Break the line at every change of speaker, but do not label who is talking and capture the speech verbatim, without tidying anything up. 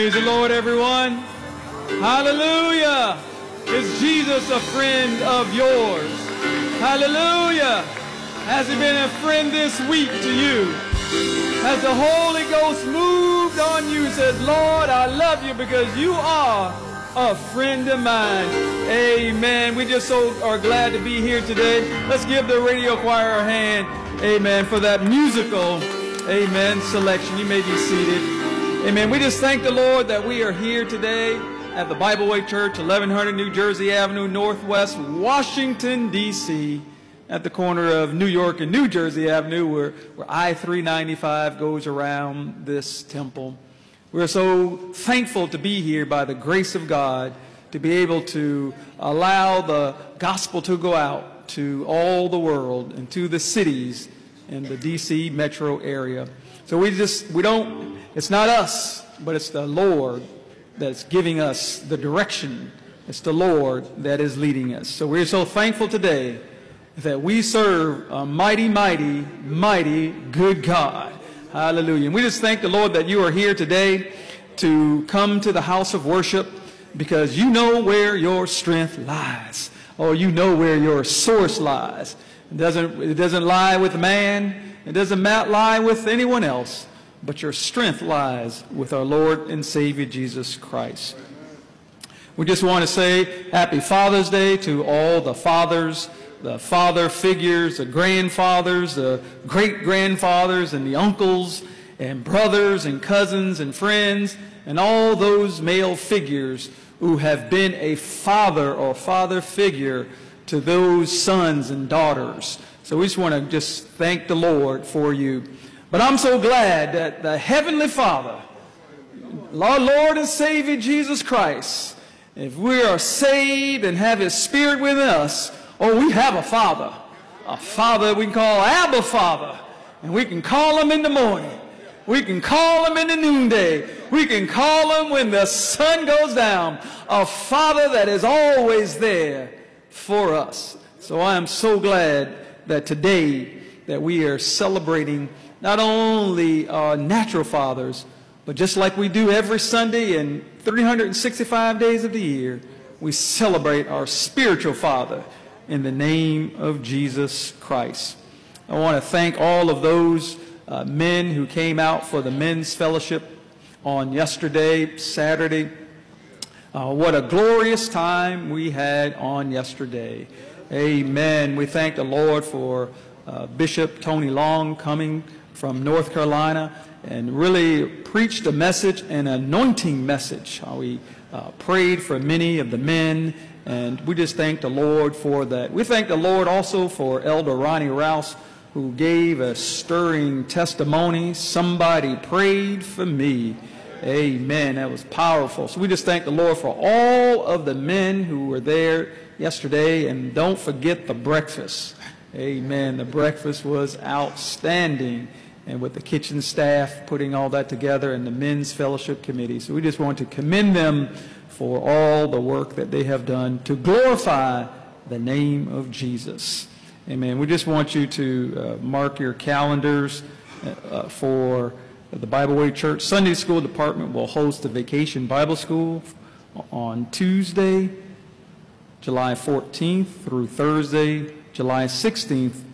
Praise the Lord, everyone. Hallelujah. Is Jesus a friend of yours? Hallelujah. Has he been a friend this week to you? Has the Holy Ghost moved on you? Says, Lord, I love you because you are a friend of mine. Amen. We just so are glad to be here today. Let's give the radio choir a hand. Amen. For that musical, amen, selection. You may be seated. Amen. We just thank the Lord that we are here today at the Bible Way Church, eleven hundred New Jersey Avenue, Northwest, Washington, D C, at the corner of New York and New Jersey Avenue, where, where I three ninety-five goes around this temple. We're so thankful to be here by the grace of God, to be able to allow the gospel to go out to all the world and to the cities in the D C metro area. So we just, we don't, it's not us, but it's the Lord that's giving us the direction. It's the Lord that is leading us. So we're so thankful today that we serve a mighty, mighty, mighty good God. Hallelujah. And we just thank the Lord that you are here today to come to the house of worship because you know where your strength lies, or you know where your source lies. It doesn't, it doesn't lie with man. It doesn't lie with anyone else, but your strength lies with our Lord and Savior Jesus Christ. We just want to say Happy Father's Day to all the fathers, the father figures, the grandfathers, the great-grandfathers, and the uncles and brothers and cousins and friends, and all those male figures who have been a father or father figure to those sons and daughters. So we just want to just thank the Lord for you. But I'm so glad that the Heavenly Father, our Lord and Savior Jesus Christ, if we are saved and have His Spirit within us, oh, we have a Father. A Father we can call Abba Father. And we can call Him in the morning. We can call Him in the noonday. We can call Him when the sun goes down. A Father that is always there for us. So I am so glad that today that we are celebrating not only our natural fathers, but just like we do every Sunday and three hundred sixty-five days of the year, we celebrate our spiritual father in the name of Jesus Christ. I want to thank all of those uh, men who came out for the men's fellowship on yesterday, Saturday. Uh, what a glorious time we had on yesterday. Amen. We thank the Lord for uh, Bishop Tony Long coming from North Carolina and really preached a message, an anointing message. Uh, we uh, prayed for many of the men, and we just thank the Lord for that. We thank the Lord also for Elder Ronnie Rouse, who gave a stirring testimony. Somebody prayed for me. Amen. That was powerful. So we just thank the Lord for all of the men who were there yesterday, and don't forget the breakfast. Amen. The breakfast was outstanding, and with the kitchen staff putting all that together and the men's fellowship committee. So we just want to commend them for all the work that they have done to glorify the name of Jesus. Amen. We just want you to uh, mark your calendars uh, for the Bible Way Church Sunday School Department will host a vacation Bible school on Tuesday, July fourteenth through Thursday, July sixteenth